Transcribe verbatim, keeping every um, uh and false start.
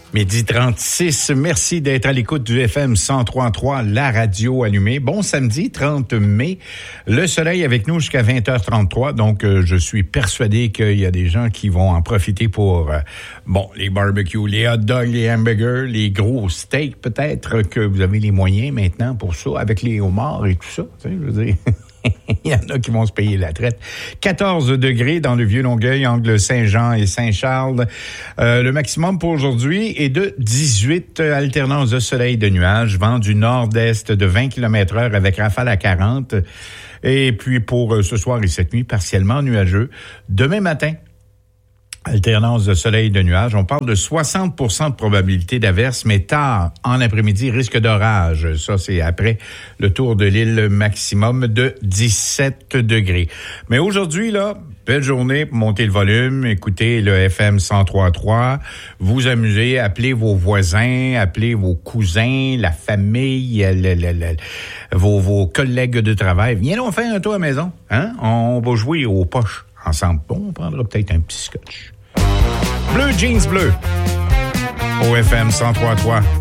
Midi trente-six, merci d'être à l'écoute du F M cent trois virgule trois, la radio allumée. Bon samedi trente mai, le soleil avec nous jusqu'à vingt heures trente-trois, donc euh, je suis persuadé qu'il y a des gens qui vont en profiter pour, euh, bon, les barbecues, les hot dogs, les hamburgers, les gros steaks peut-être, que vous avez les moyens maintenant pour ça, avec les homards et tout ça, tu sais, je veux dire... Il y en a qui vont se payer la traite. quatorze degrés dans le Vieux-Longueuil, Angle Saint-Jean et Saint-Charles. Euh, le maximum pour aujourd'hui est de dix-huit, alternance de soleil et de nuages, vent du nord-est de vingt kilomètres heure avec rafale à quarante. Et puis pour ce soir et cette nuit, partiellement nuageux. Demain matin, alternance de soleil et de nuages. On parle de soixante pour cent de probabilité d'averse, mais tard en après-midi, risque d'orage. Ça, c'est après le tour de l'île, maximum de dix-sept degrés. Mais aujourd'hui, là, belle journée pour monter le volume, écoutez le F M cent trois virgule trois, vous amuser, appelez vos voisins, appelez vos cousins, la famille, le, le, le, vos, vos collègues de travail. Viens donc faire un tour à la maison, hein? On va jouer aux poches ensemble. Bon, on prendra peut-être un petit scotch. Bleu Jeans Bleu au F M cent trois virgule trois.